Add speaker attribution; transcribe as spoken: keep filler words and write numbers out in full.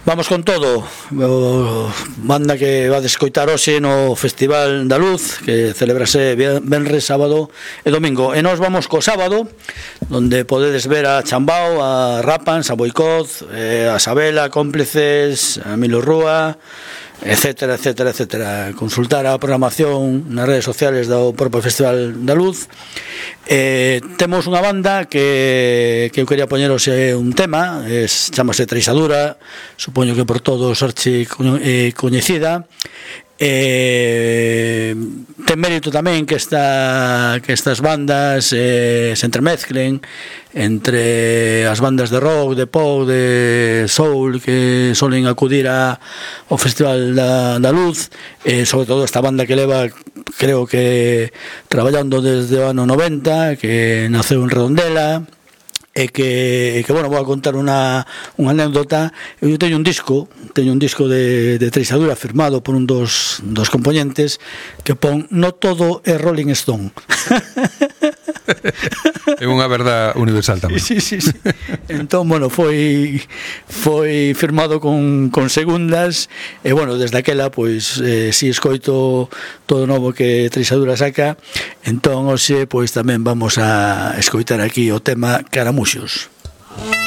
Speaker 1: Vamos con todo, o banda que va a escoitar hoxe no Festival da Luz, que celebrase venres, sábado e domingo. E nós vamos co sábado, onde podedes ver a Chambao, a Rapans, a Boicoz, a Sabela, Cómplices, a Milo Rúa, etcétera, etcétera, etcétera. Consultar a programación nas redes sociales do propio Festival da Luz. Eh, temos unha banda que, que eu quería poñeros eh, un tema, es, chamase Treixadura, supoño que por todos archi eh, coñecida. Eh, ten mérito tamén que, esta, que estas bandas eh, se entremezclen entre as bandas de rock, de pop, de soul que solen acudir a, ao Festival da, da Luz, eh, sobre todo esta banda que leva, creo que traballando desde o ano noventa, que naceu en Redondela, e que, que bueno, vou a contar unha, unha anécdota. Eu teño un disco teño un disco de, de Treixadura firmado por un dos, dos componentes que pon "No todo é Rolling Stone".
Speaker 2: É unha verdad universal tamén.
Speaker 1: Sí, sí, sí. Entón, bueno, foi foi firmado con, con segundas e, bueno, desde aquela, pois, eh, si escoito todo novo que Treixadura saca. Entón, hoxe, pois, tamén vamos a escoitar aquí o tema Caramuxos.